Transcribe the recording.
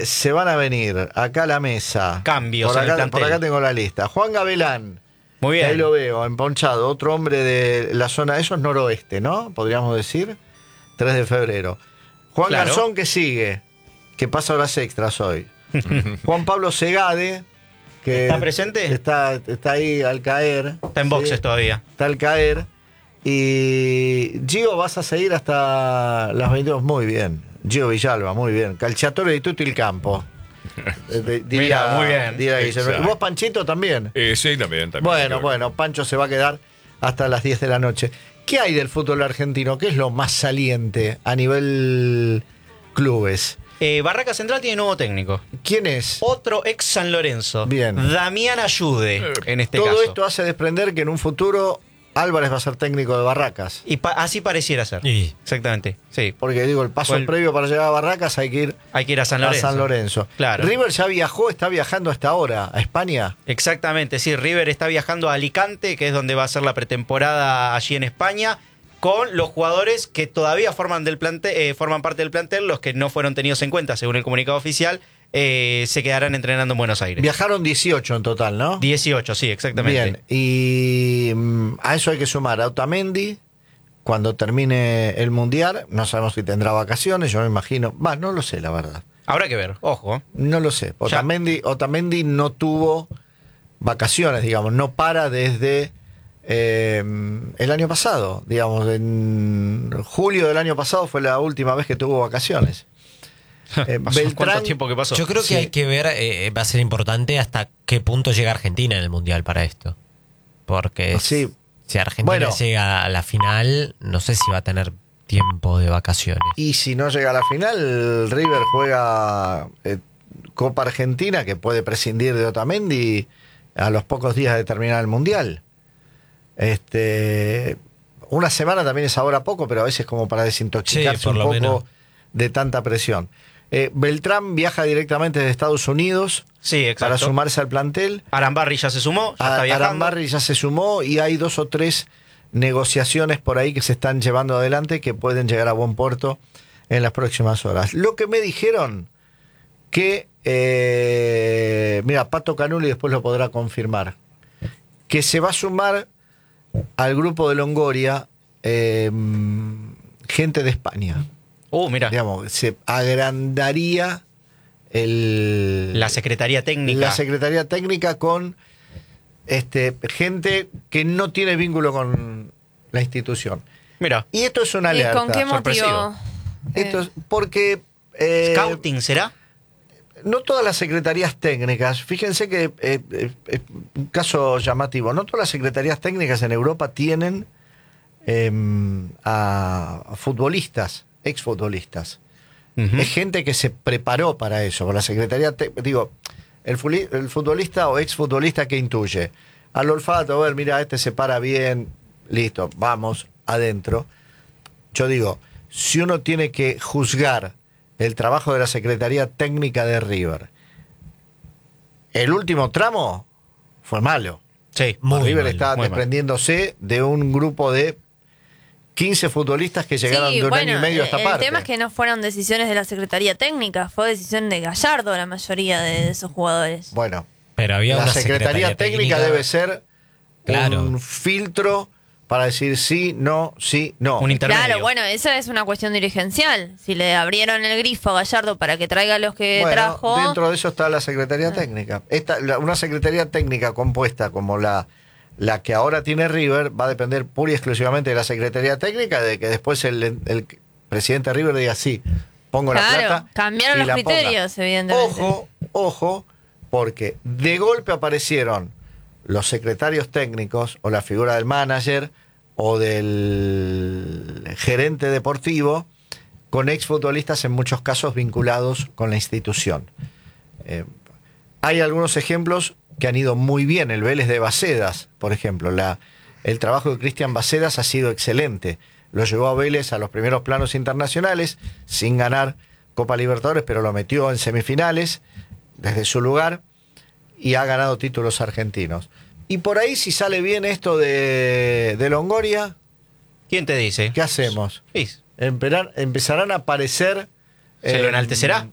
se van a venir acá a la mesa. Cambios por en el acá, plantel. por acá tengo la lista. Juan Gavilán. Muy Que ahí bien. lo veo, emponchado. Otro hombre de la zona, eso es noroeste, ¿no? Podríamos decir. 3 de febrero. Juan Claro. Garzón, que sigue. Que pasa horas extras hoy. Juan Pablo Segade. Que ¿Está presente? Está ahí al caer. Está en boxes todavía. Está al caer. Y Gio, vas a seguir hasta las 22. Muy bien. Gio Villalba, muy bien. Calciatore di tutto il campo. Mira, muy bien. Diría Guillermo. Exacto. ¿Y vos, Panchito, también? Sí, también. Bueno, Pancho se va a quedar hasta las 10 de la noche. ¿Qué hay del fútbol argentino? ¿Qué es lo más saliente a nivel clubes? Barraca Central tiene nuevo técnico. ¿Quién es? Otro ex San Lorenzo. Bien. Damián Ayude, en este Todo caso. esto hace desprender que en un futuro Álvarez va a ser técnico de Barracas. Y así pareciera ser. Y- Exactamente, sí. Porque digo, el paso previo para llegar a Barracas hay que ir Hay que ir a San a Lorenzo. San Lorenzo. Claro. River ya viajó, está viajando hasta ahora a España. Exactamente, sí. River está viajando a Alicante, que es donde va a ser la pretemporada allí en España, con los jugadores que todavía forman parte del plantel, los que no fueron tenidos en cuenta, según el comunicado oficial, se quedarán entrenando en Buenos Aires. Viajaron 18 en total, ¿no? 18, sí, exactamente. Bien, y a eso hay que sumar a Otamendi cuando termine el Mundial. No sabemos si tendrá vacaciones, yo me imagino. No lo sé, la verdad. Habrá que ver, ojo. No lo sé. Otamendi no tuvo vacaciones, digamos, no para desde el año pasado. Digamos, en julio del año pasado fue la última vez que tuvo vacaciones. ¿Cuánto tiempo que pasó? Yo creo que Sí. hay que ver, va a ser importante hasta qué punto llega Argentina en el Mundial para esto. Porque Sí. si Argentina Bueno. llega a la final, no sé si va a tener tiempo de vacaciones. Y si no llega a la final, River juega Copa Argentina, que puede prescindir de Otamendi a los pocos días de terminar el Mundial. Una semana también es ahora poco, pero a veces como para desintoxicarse Sí, por un lo poco menos. de tanta presión. Beltrán viaja directamente desde Estados Unidos Sí, exacto. para sumarse al plantel. Arambarri ya se sumó, ya está viajando. Arambarri ya se sumó y hay 2 o 3 negociaciones por ahí que se están llevando adelante que pueden llegar a buen puerto en las próximas horas. Lo que me dijeron que, mira, Pato Canuli después lo podrá confirmar, que se va a sumar al grupo de Longoria gente de España. Mira, Digamos, se agrandaría la Secretaría Técnica. la Secretaría Técnica con gente que no tiene vínculo con la institución. Mira, Y esto es una ¿Y alerta. con qué sorpresivo. motivo? Esto es porque Scouting, ¿será? no todas las secretarías técnicas, fíjense que un caso llamativo, no todas las secretarías técnicas en Europa tienen a futbolistas, exfutbolistas. Ujú. Es gente que se preparó para eso. Con la secretaría, el futbolista o exfutbolista que intuye al olfato, a ver, mira, este se para bien, listo, vamos adentro. Yo digo, si uno tiene que juzgar el trabajo de la Secretaría Técnica de River, el último tramo fue malo. Sí, River mal, estaba muy mal. desprendiéndose de un grupo de 15 futbolistas que llegaron Sí, de un bueno, año y medio a esta el parte. tema es que no fueron decisiones de la Secretaría Técnica, fue decisión de Gallardo la mayoría de esos jugadores. Bueno, Pero había la una Secretaría Técnica debe ser Claro. un filtro para decir sí, no, sí, no. Un intermedio. Claro, bueno, esa es una cuestión dirigencial. Si le abrieron el grifo a Gallardo para que traiga los que Bueno, trajo... dentro de eso está la Secretaría Técnica. Una Secretaría Técnica compuesta como la que ahora tiene River va a depender pura y exclusivamente de la Secretaría Técnica, de que después el presidente de River diga sí, pongo la Claro, plata. cambiaron y los la criterios, ponga. evidentemente. Ojo, porque de golpe aparecieron los secretarios técnicos o la figura del manager o del gerente deportivo con exfutbolistas en muchos casos vinculados con la institución. Hay algunos ejemplos que han ido muy bien. El Vélez de Bacedas, por ejemplo. El trabajo de Cristian Bacedas ha sido excelente. Lo llevó a Vélez a los primeros planos internacionales sin ganar Copa Libertadores, pero lo metió en semifinales desde su lugar y ha ganado títulos argentinos. Y por ahí, si sale bien esto de Longoria, ¿Quién te dice? ¿qué hacemos? Sí. Empezarán a aparecer... ¿Se lo enaltecerá?